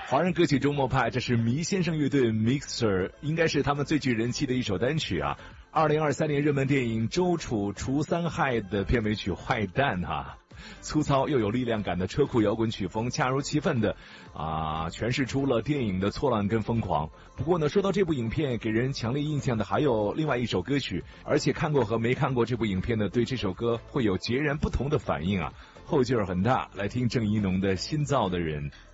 华人歌曲周末派，这是迷先生乐队 Mixer， 应该是他们最具人气的一首单曲啊。2023年热门电影《周楚除三害》的片尾曲《坏蛋》哈。粗糙又有力量感的车库摇滚曲风，恰如其分的诠释出了电影的错乱跟疯狂。不过呢，说到这部影片给人强烈印象的还有另外一首歌曲，而且看过和没看过这部影片的对这首歌会有截然不同的反应啊，后劲儿很大。来听郑宜农的《新造的人》。